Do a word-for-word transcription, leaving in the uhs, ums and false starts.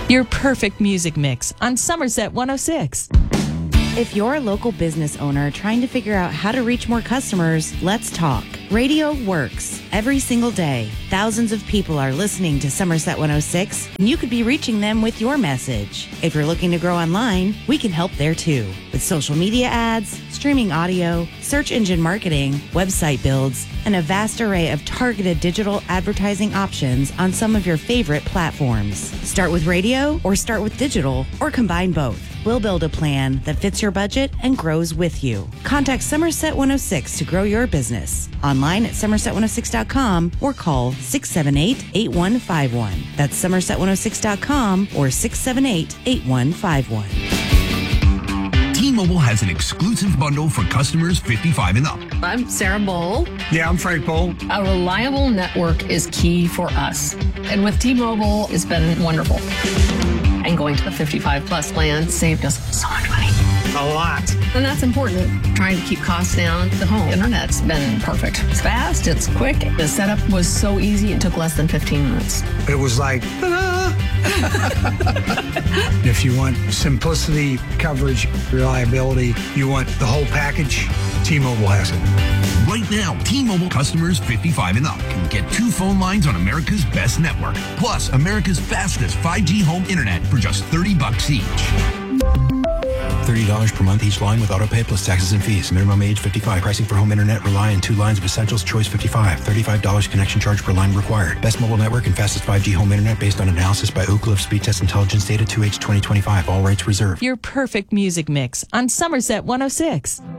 Your perfect music mix on Somerset one oh six. If you're a local business owner trying to figure out how to reach more customers, let's talk. Radio works every single day. Thousands of people are listening to Somerset one oh six, and you could be reaching them with your message. If you're looking to grow online, we can help there too. With social media ads, streaming audio, search engine marketing, website builds, and a vast array of targeted digital advertising options on some of your favorite platforms. Start with radio, or start with digital, or combine both. We'll build a plan that fits your budget and grows with you. Contact Somerset one oh six to grow your business. Online at somerset one oh six dot com or call six seven eight, eight one five one. That's somerset one oh six dot com or six seven eight, eight one five one. T-Mobile has an exclusive bundle for customers fifty-five and up. I'm Sarah Bowl. Yeah, I'm Frank Bowl. A reliable network is key for us. And with T-Mobile, it's been wonderful. And going to the fifty-five plus plan saved us so much money. A lot. And that's important. Trying to keep costs down. The home internet's been perfect. It's fast, it's quick. The setup was so easy, it took less than fifteen minutes. It was like, ta-da! If you want simplicity, coverage, reliability, you want the whole package, T-Mobile has it. Right now, T-Mobile customers fifty-five and up can get two phone lines on America's best network, plus America's fastest five G home internet for just thirty bucks each. thirty dollars per month each line with autopay plus taxes and fees. Minimum age fifty-five. Pricing for home internet rely on two lines of Essentials. Choice fifty-five. thirty-five dollars connection charge per line required. Best mobile network and fastest five G home internet based on analysis by Ookla of Speed Test Intelligence data two H twenty twenty-five. All rates reserved. Your perfect music mix on Somerset one oh six.